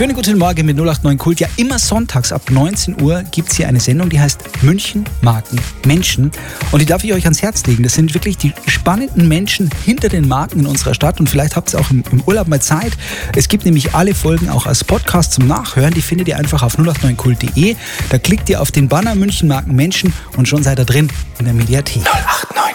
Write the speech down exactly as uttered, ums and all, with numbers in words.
Schönen guten Morgen mit null acht neun Kult. Ja, immer sonntags ab neunzehn Uhr gibt es hier eine Sendung, die heißt München, Marken, Menschen. Und die darf ich euch ans Herz legen. Das sind wirklich die spannenden Menschen hinter den Marken in unserer Stadt. Und vielleicht habt ihr auch im, im Urlaub mal Zeit. Es gibt nämlich alle Folgen auch als Podcast zum Nachhören. Die findet ihr einfach auf null acht neun kult punkt de. Da klickt ihr auf den Banner München, Marken, Menschen und schon seid ihr drin in der Mediathek. null acht neun